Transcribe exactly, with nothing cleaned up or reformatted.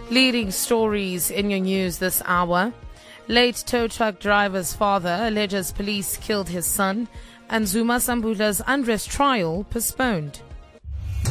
Leading stories in your news this hour. Late tow truck driver's father alleges police killed his son, and Zuma Sambula's unrest trial postponed.